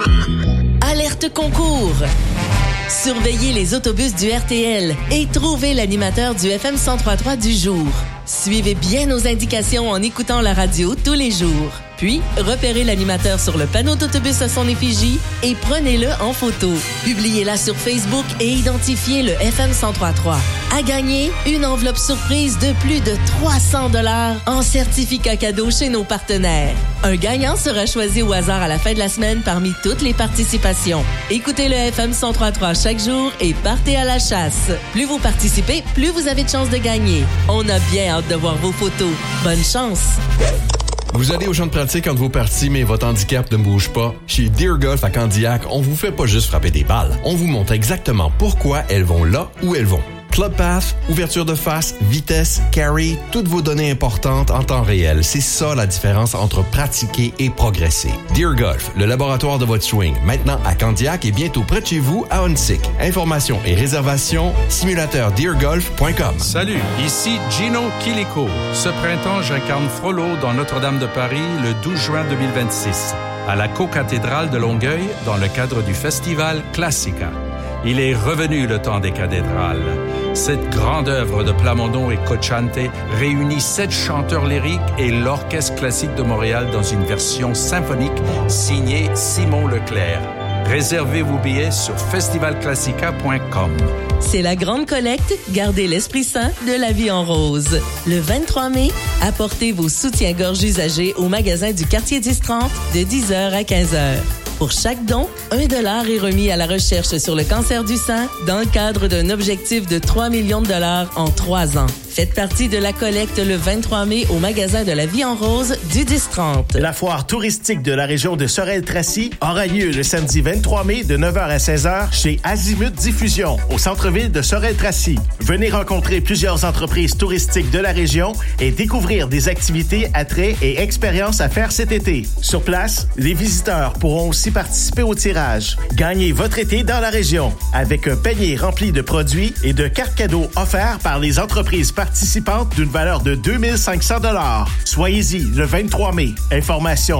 Alerte concours! Surveillez les autobus du RTL et trouvez l'animateur du FM 103.3 du jour. Suivez bien nos indications en écoutant la radio tous les jours. Puis, repérez l'animateur sur le panneau d'autobus à son effigie et prenez-le en photo. Publiez-la sur Facebook et identifiez le FM 103.3. À gagner, une enveloppe surprise de plus de 300 $ en certificat cadeau chez nos partenaires. Un gagnant sera choisi au hasard à la fin de la semaine parmi toutes les participations. Écoutez le FM 103.3 chaque jour et partez à la chasse. Plus vous participez, plus vous avez de chances de gagner. On a bien hâte de voir vos photos. Bonne chance! Vous allez au champ de pratique entre vos parties, mais votre handicap ne bouge pas? Chez Deer Golf à Candiac, on vous fait pas juste frapper des balles. On vous montre exactement pourquoi elles vont là où elles vont. Club Path, ouverture de face, vitesse, carry, toutes vos données importantes en temps réel. C'est ça la différence entre pratiquer et progresser. Deer Golf, le laboratoire de votre swing, maintenant à Candiac et bientôt près de chez vous à Huntsic. Informations et réservations, simulateurdeergolf.com. Salut, ici Gino Chilico. Ce printemps, j'incarne Frollo dans Notre-Dame de Paris le 12 juin 2026, à la co-cathédrale de Longueuil dans le cadre du festival Classica. Il est revenu le temps des cathédrales. Cette grande œuvre de Plamondon et Cocciante réunit 7 chanteurs lyriques et l'Orchestre classique de Montréal dans une version symphonique signée Simon Leclerc. Réservez vos billets sur festivalclassica.com. C'est la grande collecte Gardez l'esprit sain de la vie en rose. Le 23 mai, apportez vos soutiens-gorge usagés au magasin du quartier 10-30 de 10h à 15h. Pour chaque don, 1 $ est remis à la recherche sur le cancer du sein dans le cadre d'un objectif de 3 millions de $ en 3 ans. Faites partie de la collecte le 23 mai au magasin de la Vie en Rose du 10-30. La foire touristique de la région de Sorel-Tracy aura lieu le samedi 23 mai de 9h à 16h chez Azimut Diffusion au centre-ville de Sorel-Tracy. Venez rencontrer plusieurs entreprises touristiques de la région et découvrir des activités, attraits et expériences à faire cet été. Sur place, les visiteurs pourront aussi participer au tirage. Gagnez votre été dans la région avec un panier rempli de produits et de cartes cadeaux offerts par les entreprises participantes d'une valeur de 2500 $. Soyez-y le 23 mai. Information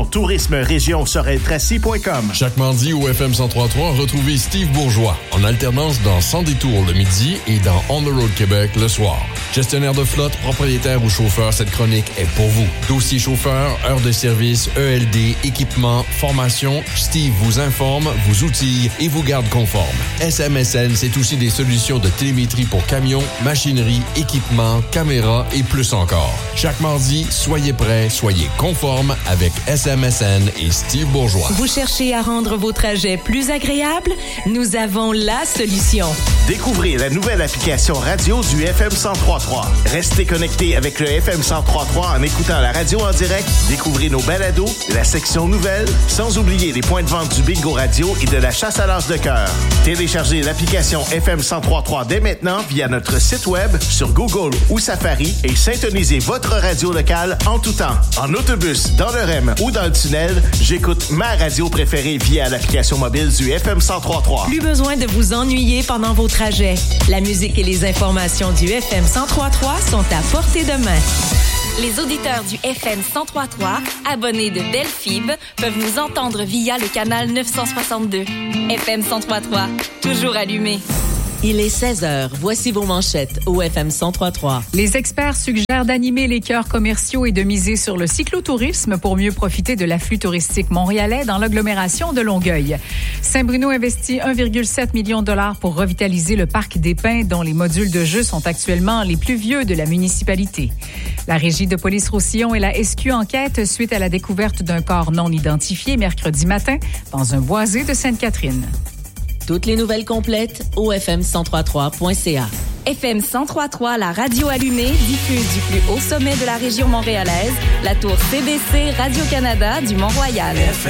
tourisme-région-sorel-tracy.com. Chaque mardi au FM 103.3, retrouvez Steve Bourgeois en alternance dans Sans détour le midi et dans On the Road Québec le soir. Gestionnaire de flotte, propriétaire ou chauffeur, cette chronique est pour vous. Dossier chauffeur, heures de service, ELD, équipement, formation, Steve vous informe, vous outille et vous garde conforme. SMSN, c'est aussi des solutions de télémétrie pour camions, machinerie, équipements, caméras et plus encore. Chaque mardi, soyez prêts, soyez conformes avec SMSN et Steve Bourgeois. Vous cherchez à rendre vos trajets plus agréables? Nous avons la solution. Découvrez la nouvelle application radio du FM 103.3. Restez connectés avec le FM 103.3 en écoutant la radio en direct. Découvrez nos balados, la section nouvelles, sans oublier les points de vente du bingo radio et de la chasse à l'as de cœur. Téléchargez l'application FM 103.3 dès maintenant via notre site web, sur Google ou Safari et syntonisez votre radio locale en tout temps. En autobus, dans le REM ou dans le tunnel, j'écoute ma radio préférée via l'application mobile du FM 103.3. Plus besoin de vous ennuyer pendant vos trajets. La musique et les informations du FM 103.3 sont à portée de main. Les auditeurs du FM 103.3, abonnés de Belle Fib, peuvent nous entendre via le canal 962. FM 103.3, toujours allumé. Il est 16h. Voici vos manchettes au FM 103.3. Les experts suggèrent d'animer les cœurs commerciaux et de miser sur le cyclotourisme pour mieux profiter de l'afflux touristique montréalais dans l'agglomération de Longueuil. Saint-Bruno investit 1,7 million de $ pour revitaliser le parc des Pins, dont les modules de jeu sont actuellement les plus vieux de la municipalité. La Régie de police Roussillon et la SQ enquêtent suite à la découverte d'un corps non identifié mercredi matin dans un boisé de Sainte-Catherine. Toutes les nouvelles complètes au fm1033.ca. FM 103.3, la radio allumée, diffuse du plus haut sommet de la région montréalaise, la tour CBC Radio-Canada du Mont-Royal.